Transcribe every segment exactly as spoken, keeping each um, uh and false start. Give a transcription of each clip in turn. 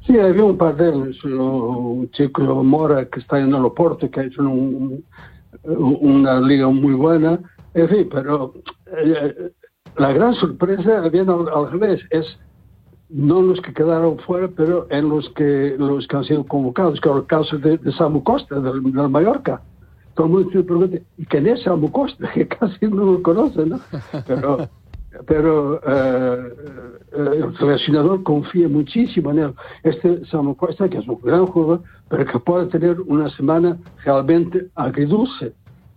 Sí, había un par de ellos, un chico Mora que está en el Oporto, que ha hecho un, un, una liga muy buena, en fin, pero eh, la gran sorpresa viene al, al revés, es no los que quedaron fuera, pero en los que los que han sido convocados, que es el caso de, de Samu Costa, del, del Mallorca. Todo el mundo se pregunta, ¿y quién es Samu Costa? Que casi no lo conocen, ¿no? Pero... pero eh, el seleccionador confía muchísimo en él. Este Samu Costa, que es un gran jugador, pero que puede tener una semana realmente agridulce.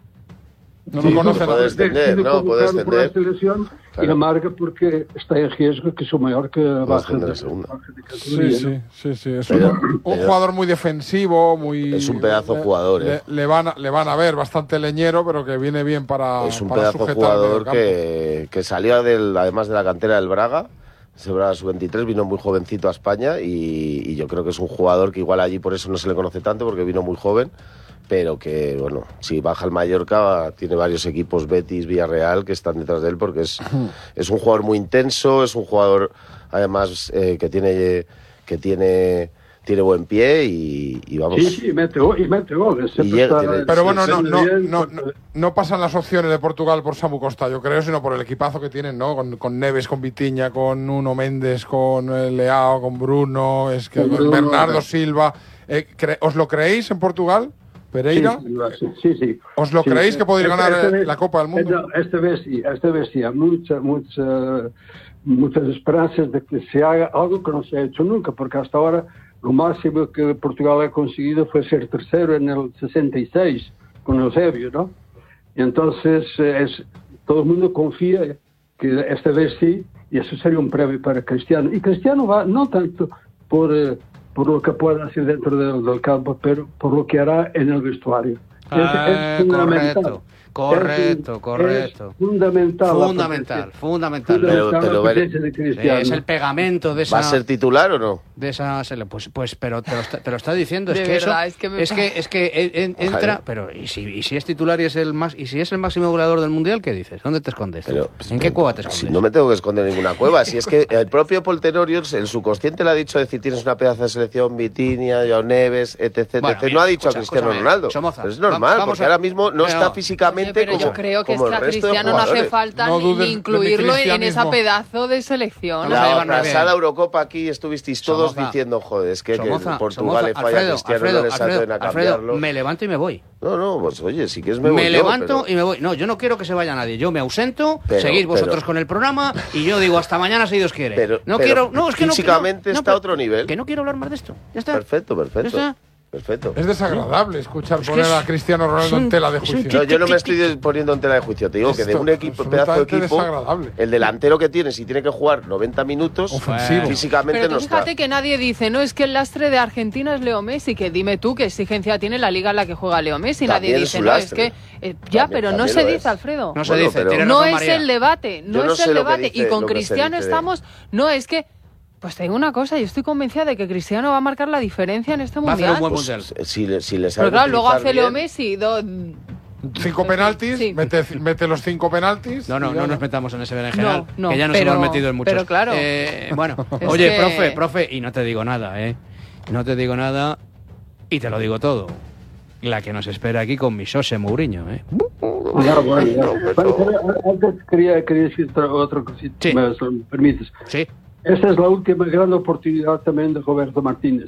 No lo sí, conocen. Puede extender, no, puede extender. Claro. Y amarga porque está en riesgo que su mayor que baje de, la segunda. De sí, sí, sí, sí. Es pero, un, un pero, jugador muy defensivo, muy... Es un pedazo le, jugador, le, eh. le, van a, le van a ver bastante leñero, pero que viene bien para Es un para pedazo jugador que, que salía del, además de la cantera del Braga, ese Braga sub veintitrés, vino muy jovencito a España y, y yo creo que es un jugador que igual allí por eso no se le conoce tanto, porque vino muy joven, pero que, bueno, si baja el Mallorca, tiene varios equipos, Betis, Villarreal, que están detrás de él, porque es, es un jugador muy intenso, es un jugador, además, eh, que tiene que tiene tiene buen pie y, y vamos... Sí, sí, mete, y mete goles. Y llega, tiene, pero bueno, no, no, no, no, no pasan las opciones de Portugal por Samu Costa, yo creo, sino por el equipazo que tienen, ¿no? Con, con Neves, con Vitinha, con Nuno Méndez, con eh, Leao, con Bruno, es que Bruno, Bernardo Silva... Eh, ¿Os lo creéis en Portugal? Pereira, sí, sí, sí. ¿Os lo sí, creéis sí. que podéis ganar este vez, la Copa del Mundo? Esta vez sí, esta vez sí. Hay muchas, muchas, muchas esperanzas de que se haga algo que no se ha hecho nunca, porque hasta ahora lo máximo que Portugal ha conseguido fue ser tercero en el sesenta y seis con Eusebio, ¿no? Y entonces es, todo el mundo confía que esta vez sí, y eso sería un premio para Cristiano. Y Cristiano va no tanto por... Eh, por lo que pueda hacer dentro del, del campo, pero por lo que hará en el vestuario. Ah, es, es fundamental. Correcto, correcto. Es fundamental. Fundamental, fundamental. Pero, pero, pero es el pegamento de esa... ¿Va a ser titular o no? De esa, pues, pues pero te lo, está, te lo está diciendo. Es de que verdad, eso, es que, me... es que es que en, entra, pero y si, y si es titular y es el más y si es el máximo goleador del mundial, ¿qué dices? ¿Dónde te escondes? Pero, ¿En qué cueva te escondes? Si no me tengo que esconder en ninguna cueva. Si es que el propio Poltenorius, en su consciente le ha dicho decir tienes una pedazo de selección, Vitinha, Joao Neves, etc, bueno, etc. Mira, no ha dicho escucha, a Cristiano escúchame, Ronaldo. Somoza, pero es normal, vamos porque a... ahora mismo no pero, está físicamente oye, pero como yo creo que como es que a Cristiano no hace falta no ni, dudes ni incluirlo de en esa pedazo de selección. La pasada Eurocopa aquí estuvisteis todos Somoza. diciendo, joder, es que, Somoza, que Portugal Somoza, le falla Alfredo, a Cristiano, Alfredo, no le salten a cambiarlo. Alfredo, me levanto y me voy. No, no, pues oye, si quieres me voy Me yo, levanto pero... y me voy. No, yo no quiero que se vaya nadie. Yo me ausento, pero, seguís vosotros pero... con el programa y yo digo hasta mañana si Dios quiere. Pero, no pero quiero, no, es que físicamente no, no, está no, a otro nivel. Que no quiero hablar más de esto. Ya está. Perfecto, perfecto. ¿Ya está? Perfecto. Es desagradable escuchar es poner es, a Cristiano Ronaldo en tela de juicio. No, yo no me estoy poniendo en tela de juicio. Te digo Esto, que de un equipo, pedazo de equipo, el delantero que tiene, si tiene que jugar noventa minutos, ofensivo, físicamente pero no fíjate está. Que nadie dice, no, es que el lastre de Argentina es Leo Messi, que dime tú qué exigencia tiene la liga en la que juega Leo Messi. También nadie dice, no, es que eh, ya, también, pero no se dice, Alfredo. No se dice, pero no es el debate, no no es el debate. Dice, y con Cristiano estamos, no, es que pues te digo una cosa, yo estoy convencida de que Cristiano va a marcar la diferencia en este va mundial. A buen mundial. Pues, si, le, si les Pero claro, luego hace Leo Messi dos... Cinco penaltis, sí. mete, mete los cinco penaltis. No, no, no nos metamos en ese berenjenal, no, no, que ya nos pero, hemos metido en muchos. Pero claro. Eh, bueno, oye, que... profe, profe, y no te digo nada, ¿eh? No te digo nada y te lo digo todo. La que nos espera aquí con mi José Mourinho, ¿eh? Ya, bueno, ya. Pero, antes quería, quería decir otra cosita, sí. me, si me permites. Sí. Esta es la última gran oportunidad también de Roberto Martínez.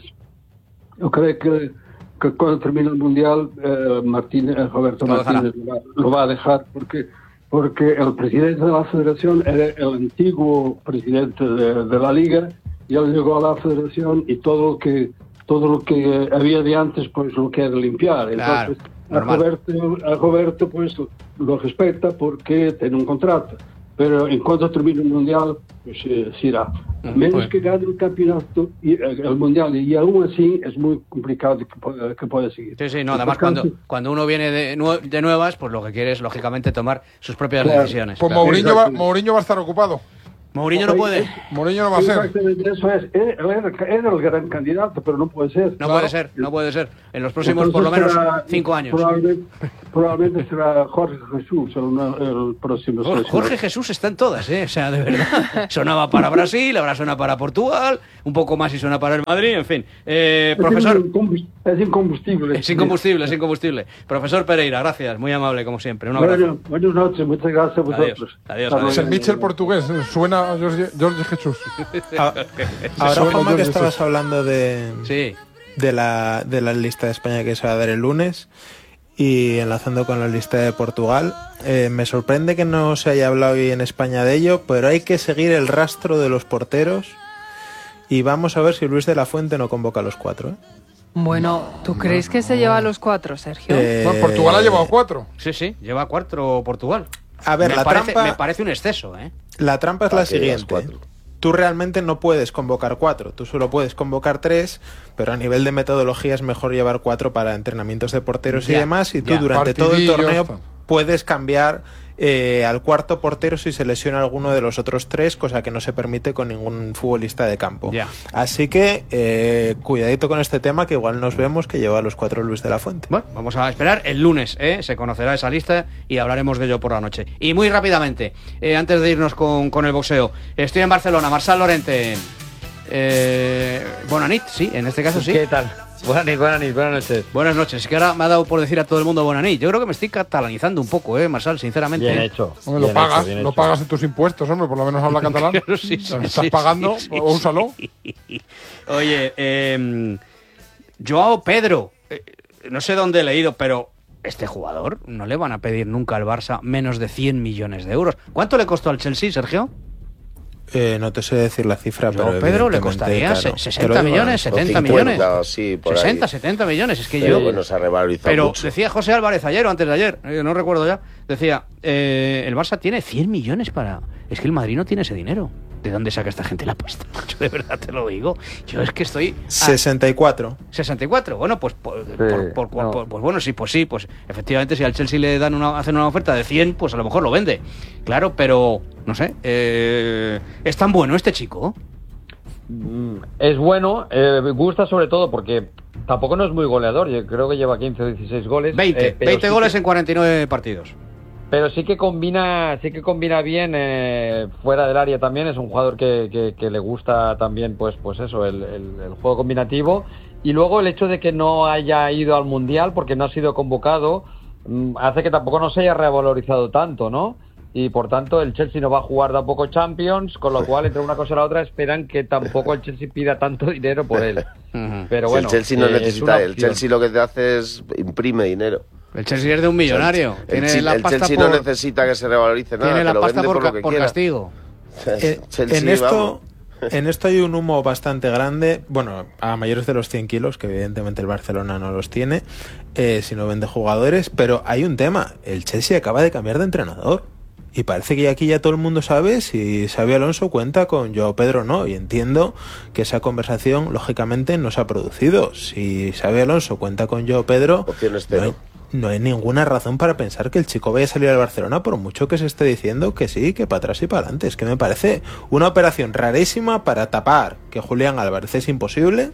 Yo creo que, que cuando termine el Mundial, eh, Martínez, eh, Roberto lo Martínez lo va, lo va a dejar porque, porque el presidente de la Federación era el antiguo presidente de, de la Liga y él llegó a la Federación y todo lo que todo lo que había de antes pues lo quiere limpiar. Claro, entonces a Roberto, a Roberto pues lo respeta porque tiene un contrato. Pero en cuanto termine el Mundial, pues eh, se irá. A menos pues. que gane el campeonato, y, eh, el Mundial, y aún así es muy complicado que, que pueda seguir. Sí, sí, no, además cuando, cuando uno viene de, nue de nuevas, pues lo que quiere es, lógicamente, tomar sus propias claro. decisiones. Pues claro. Mourinho va, Mourinho va a estar ocupado. Mourinho no puede. Mourinho no va a ser. Exactamente, eso es. Era, era el gran candidato, pero no puede ser. No Claro. puede ser, no puede ser. En los próximos, Entonces por lo menos, será- cinco años. Probablemente, probablemente será Jorge Jesús el, el próximo. Jorge, Jorge Jesús está en todas, ¿eh? O sea, de verdad. Sonaba para Brasil, ahora suena para Portugal, un poco más y suena para el Madrid, en fin. Eh, profesor... Es incombustible. Es incombustible, es incombustible. Profesor Pereira, gracias, muy amable como siempre. Un abrazo. Bueno, buenas noches, muchas gracias a vosotros. Adiós, adiós, Hasta adiós. Es el Mitchell portugués, suena a Jorge, Jorge Jesús. A- Ahora, Suena Juanma, que Jorge estabas Jesús. hablando de, Sí. de, la, de la lista de España que se va a dar el lunes y enlazando con la lista de Portugal, eh, me sorprende que no se haya hablado hoy en España de ello, pero hay que seguir el rastro de los porteros y vamos a ver si Luis de la Fuente no convoca a los cuatro. ¿eh? Bueno, ¿tú crees que se lleva a los cuatro, Sergio? Eh, Bueno, Portugal ha llevado cuatro. Sí, sí, lleva cuatro Portugal. A ver, me la parece, trampa- me parece un exceso, ¿eh? La trampa es Para la que digas siguiente. cuatro. Tú realmente no puedes convocar cuatro, tú solo puedes convocar tres, pero a nivel de metodología es mejor llevar cuatro para entrenamientos de porteros y Ya, demás, y tú ya. durante todo el Partidillos, torneo tal. puedes cambiar eh, al cuarto portero si se lesiona alguno de los otros tres, cosa que no se permite con ningún futbolista de campo. Ya. Así que eh, cuidadito con este tema, que igual nos vemos que lleva a los cuatro Luis de la Fuente. Bueno, vamos a esperar. El lunes ¿eh? se conocerá esa lista y hablaremos de ello por la noche. Y muy rápidamente, eh, antes de irnos con, con el boxeo, estoy en Barcelona, Marçal Lorente. Eh, Bonanit, sí, en este caso sí. ¿Qué tal? Buenas noches, buenas noches, buenas noches. Buenas noches. Es que ahora me ha dado por decir a todo el mundo Bonanit. Yo creo que me estoy catalanizando un poco, ¿eh, Marçal? Sinceramente. Bien hecho. Hombre, lo bien pagas, hecho, bien lo hecho. pagas en tus impuestos, hombre, por lo menos habla catalán. Claro, sí, sí, Lo sí, estás sí, pagando, sí, o úsalo. sí. Oye, eh, Joao Pedro, eh, no sé dónde he leído, pero este jugador no le van a pedir nunca al Barça menos de cien millones de euros. ¿Cuánto le costó al Chelsea, Sergio? Eh, no te sé decir la cifra, Joao pero Pedro le evidentemente, costaría claro, se- te lo sesenta digo, millones, ¿no? setenta cincuenta, millones. sí, por sesenta, ahí. setenta millones. Es que Pero yo... bueno, se ha revalorizado Pero mucho. decía José Álvarez ayer o antes de ayer, eh, no recuerdo ya, decía, eh, el Barça tiene cien millones para... Es que el Madrid no tiene ese dinero. ¿De dónde saca esta gente la pasta? Yo de verdad te lo digo. Yo es que estoy... a sesenta y cuatro. sesenta y cuatro. Bueno, pues, por- por- por- por- no. por- pues bueno, sí, pues sí, pues efectivamente si al Chelsea le dan una, hacen una oferta de cien, pues a lo mejor lo vende. Claro, pero no sé, eh, es tan bueno este chico. Mm, Es bueno, eh, gusta sobre todo porque tampoco no es muy goleador. Yo creo que lleva quince o dieciséis goles. veinte, eh, pero veinte sí goles que- en cuarenta y nueve partidos. Pero sí que combina, sí que combina bien eh, fuera del área también. Es un jugador que, que, que le gusta también, pues, pues eso, el, el, el juego combinativo. Y luego el hecho de que no haya ido al mundial porque no ha sido convocado mm, hace que tampoco no se haya revalorizado tanto, ¿no? Y por tanto el Chelsea no va a jugar tampoco Champions, con lo cual entre una cosa y la otra esperan que tampoco el Chelsea pida tanto dinero por él. Ujú. Pero Si bueno, el Chelsea no eh, es necesita, una el opción. Chelsea lo que te hace es imprime dinero. El Chelsea es de un millonario. El, Tiene Chel- la el pasta Chelsea por, no necesita que se revalorice nada, tiene que la lo pasta vende por, por, ca- lo que por quiera. castigo. Eh, Chelsea, en esto vamos. en esto hay un humo bastante grande, bueno, a mayores de los cien kilos, que evidentemente el Barcelona no los tiene, eh, si no vende jugadores, pero hay un tema, el Chelsea acaba de cambiar de entrenador y parece que aquí ya todo el mundo sabe si Xabi Alonso cuenta con Joao Pedro o no, y entiendo que esa conversación lógicamente no se ha producido. Si Xabi Alonso cuenta con Joao Pedro, Opciones no hay, cero. no hay ninguna razón para pensar que el chico vaya a salir al Barcelona, por mucho que se esté diciendo que sí, que para atrás y para adelante. Es que me parece una operación rarísima para tapar que Julián Álvarez es imposible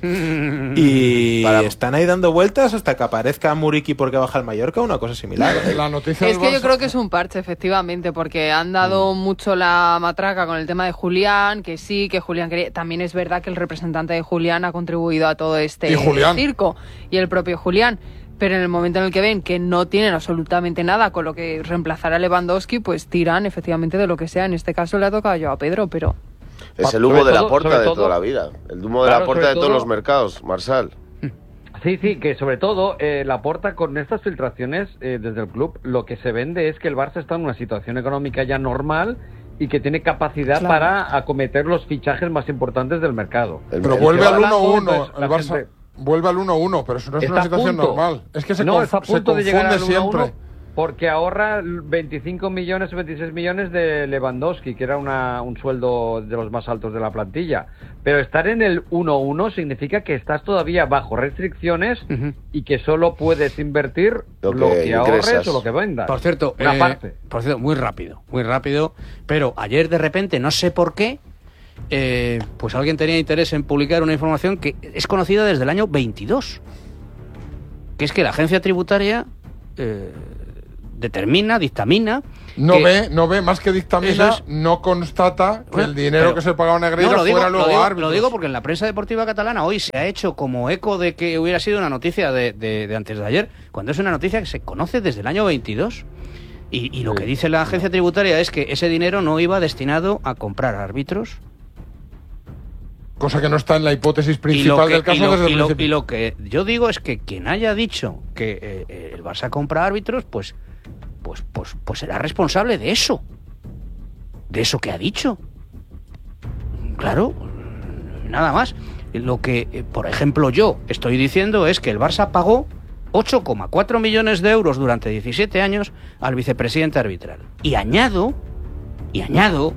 y Para- están ahí dando vueltas hasta que aparezca Muriqui porque baja el Mallorca, una cosa similar. La noticia Es del que yo Barça- creo que es un parche, efectivamente, porque han dado mucho la matraca con el tema de Julián, que sí, que Julián quería... También es verdad que el representante de Julián ha contribuido a todo este Y Julián. circo, y el propio Julián. Pero en el momento en el que ven que no tienen absolutamente nada con lo que reemplazar a Lewandowski, pues tiran efectivamente de lo que sea. En este caso le ha tocado yo a Pedro, pero... Es el Sobre humo de la todo- porta sobre de todo- toda la vida. El humo de Claro, la porta sobre de todos todo- los mercados, Marsal. Sí, sí, que sobre todo eh, Laporta con estas filtraciones eh, desde el club, lo que se vende es que el Barça está en una situación económica ya normal y que tiene capacidad Claro. para acometer los fichajes más importantes del mercado. El- Pero el- vuelve que va al hablando, uno uno. entonces, El la Barça gente- vuelve al uno uno, pero eso no es Está una a situación punto. normal. Es que se, No, conf- está a se punto de llegar confunde al uno a uno. siempre. porque ahorra veinticinco millones o veintiséis millones de Lewandowski, que era una, un sueldo de los más altos de la plantilla. Pero estar en el uno uno significa que estás todavía bajo restricciones uh-huh. y que solo puedes invertir lo que, lo que ahorres o lo que vendas. Por cierto, una eh, parte. Por cierto, muy rápido, muy rápido. Pero ayer de repente, no sé por qué, eh, pues alguien tenía interés en publicar una información que es conocida desde el año veintidós. Que es que la agencia tributaria... Eh, determina, dictamina... No que ve, no ve, más que dictamina, es, no constata que bueno, el dinero pero, que se pagaba a Negreira no, fuera luego lo digo, árbitros. Lo digo porque en la prensa deportiva catalana hoy se ha hecho como eco de que hubiera sido una noticia de, de, de antes de ayer, cuando es una noticia que se conoce desde el año veintidós. Y, y lo que dice la agencia tributaria es que ese dinero no iba destinado a comprar árbitros. Cosa que no está en la hipótesis principal que, del caso y lo, desde el y lo, principio. Y lo que yo digo es que quien haya dicho que eh, el Barça compra árbitros, pues... Pues, pues, pues será responsable de eso. De eso que ha dicho. Claro, nada más. Lo que, por ejemplo, yo estoy diciendo es que el Barça pagó ocho coma cuatro millones de euros durante diecisiete años al vicepresidente arbitral. Y añado, y añado,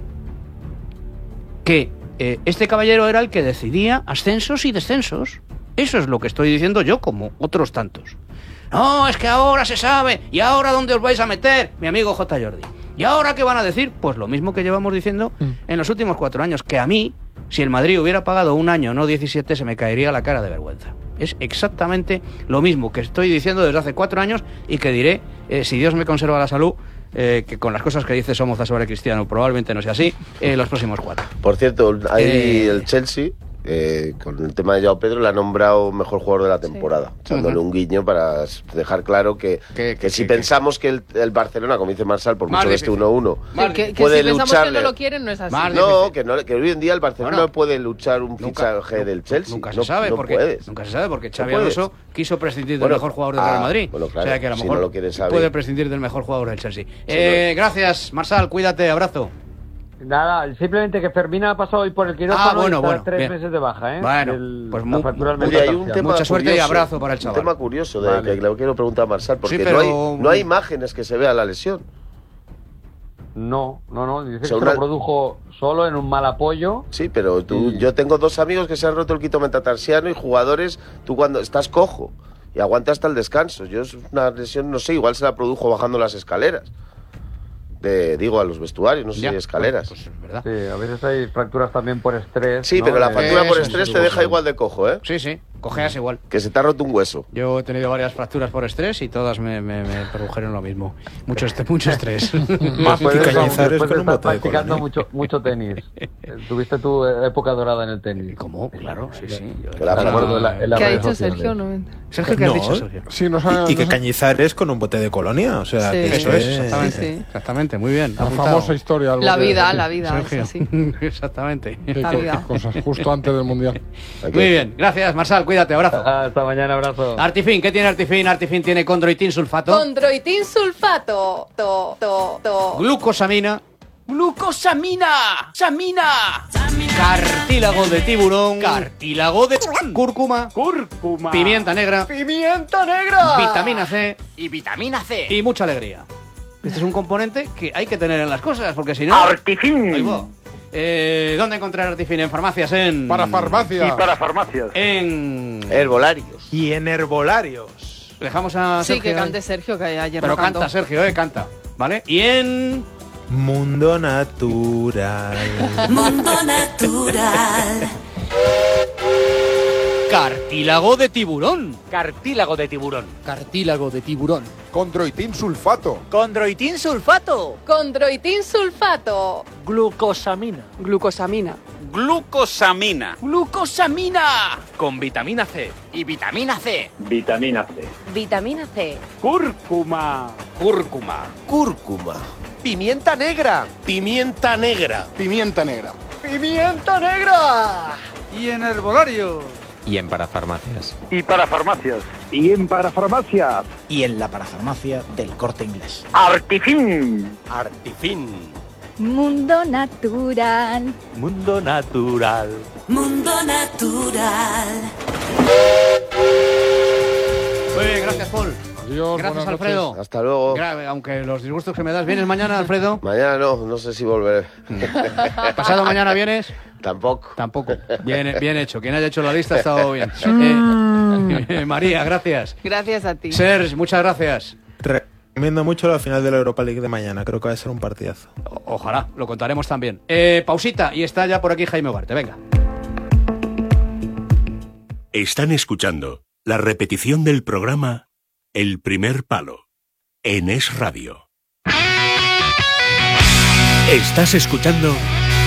que eh, este caballero era el que decidía ascensos y descensos. Eso es lo que estoy diciendo yo, como otros tantos. No, es que ahora se sabe. ¿Y ahora dónde os vais a meter? Mi amigo J. Jordi. ¿Y ahora qué van a decir? Pues lo mismo que llevamos diciendo mm. en los últimos cuatro años. Que a mí, si el Madrid hubiera pagado un año, no diecisiete, se me caería la cara de vergüenza. Es exactamente lo mismo que estoy diciendo desde hace cuatro años y que diré, eh, si Dios me conserva la salud, eh, que con las cosas que dice Somoza sobre Cristiano probablemente no sea así, eh, los próximos cuatro. Por cierto, hay eh, el Chelsea... Eh, con el tema de Joao Pedro le ha nombrado mejor jugador de la temporada, sí. echándole uh-huh. un guiño para dejar claro que, que, que, que si que, pensamos que el, el Barcelona, como dice Marsal, por mucho que esté uno uno, que, que puede si pensamos lucharle, que no lo quieren, no es así. No, que, no, que hoy en día el Barcelona bueno, no puede luchar un nunca, fichaje no, del Chelsea. Nunca se no, sabe, no porque, puedes. nunca se sabe porque Xavi no Alonso quiso prescindir bueno, del mejor jugador del Real Madrid. Ah, bueno, claro, o sea que a lo si mejor no lo quieres saber. puede prescindir del mejor jugador del Chelsea. Eh, sí, gracias, Marsal, cuídate, abrazo. Nada, simplemente que Fermín ha pasado hoy por el quirófano ah, bueno, y está bueno, tres bien. meses de baja, ¿eh? Bueno, el, pues muy, muy, hay un tema mucha suerte curioso, y abrazo para el chaval. Un tema curioso de, vale. que le quiero preguntar a Marsal, porque sí, pero... no, hay, no hay imágenes que se vea la lesión. No, no, no, dice o sea, que una... se lo produjo solo en un mal apoyo. Sí, pero tú, y... yo tengo dos amigos que se han roto el quito metatarsiano y jugadores, tú cuando estás cojo y aguanta hasta el descanso. Yo es una lesión, no sé, igual se la produjo bajando las escaleras. De, digo, a los vestuarios, no sé ya, si escaleras. Pues, pues, ¿verdad? Sí, a veces hay fracturas también por estrés. Sí, ¿no? pero la fractura eh, por estrés te deja igual de cojo, ¿eh? Sí, sí, cojeas igual. Que se te ha roto un hueso. Yo he tenido varias fracturas por estrés y todas me, me, me produjeron lo mismo. Mucho, est- mucho estrés. Más que Cañizares con un bote practicando mucho, mucho tenis. Tuviste tu época dorada en el tenis. ¿Cómo? Claro, sí, sí. Yo la recuerdo la, la ¿Qué ha dicho Sergio? No, Sergio, ¿qué no, has dicho, Sergio? Sí, no sabe, y, y que no Cañizares con un bote de colonia. O sea, sí, que eso es, exactamente. Sí, sí. Exactamente, muy bien. La famosa historia. La vida, la vida. Sergio. Sí. Exactamente. La vida. Cosas, justo antes del Mundial. Muy bien, gracias, Marsal, cuídate, abrazo. Hasta mañana, abrazo. Artifin, ¿qué tiene Artifin? Artifin tiene condroitin sulfato. Condroitin sulfato. To, to, to. Glucosamina. ¡Glucosamina! ¡Samina! Cartílago de tiburón. Cartílago de cúrcuma. Cúrcuma. Pimienta negra. Pimienta negra. Vitamina C. Y vitamina C. Y mucha alegría. Este es un componente que hay que tener en las cosas, porque si no... Artifin. Eh, ¿Dónde encontrar Artifin? En farmacias, en... Para farmacia. Y para farmacias. En... Herbolarios. Y en herbolarios. Dejamos a Sí, Sergio. que cante Sergio, que ayer Pero no cantó. canta, Sergio, eh, canta. ¿Vale? Y en... Mundo natural. Mundo natural. Cartílago de tiburón. Cartílago de tiburón. Cartílago de tiburón. Condroitin sulfato. Condroitin sulfato. Condroitin sulfato. Glucosamina. Glucosamina. Glucosamina. Glucosamina. Con vitamina C. Y vitamina C. Vitamina C. Vitamina C. Cúrcuma. Cúrcuma. Cúrcuma. Pimienta negra. Pimienta negra. Pimienta negra. Pimienta negra. Y en herbolario. Y en parafarmacias. Y para farmacias. Y en parafarmacias. Y en la parafarmacia del Corte Inglés. Artifin. Artifin. Mundo natural. Mundo natural. Mundo natural. Muy bien, gracias, Paul. Adiós, Gracias, buenas Alfredo. noches. Hasta luego. Gra- Aunque los disgustos que me das. ¿Vienes mañana, Alfredo? Mañana no, no sé si volveré. ¿Pasado mañana vienes? Tampoco. Tampoco. Bien, bien hecho. Quien haya hecho la lista ha estado bien. Eh, María, gracias. Gracias a ti. Serge, muchas gracias. Recomiendo mucho la final de la Europa League de mañana. Creo que va a ser un partidazo. O- ojalá, lo contaremos también. Eh, pausita, y está ya por aquí Jaime Ugarte. Venga. Están escuchando la repetición del programa El Primer Palo en Es Radio. Estás escuchando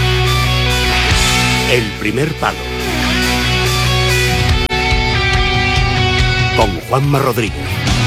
El Primer Palo con Juanma Rodríguez.